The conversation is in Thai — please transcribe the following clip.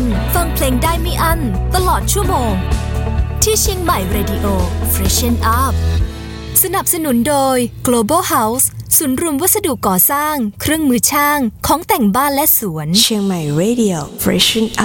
ฟังเพลงได้ไม่อั้นตลอดชั่วโมงที่เชียงใหม่ Radio Freshen Up สนับสนุนโดย Global House ศูนย์รวมวัสดุก่อสร้างเครื่องมือช่างของแต่งบ้านและสวนเชียงใหม่ Radio Freshen Up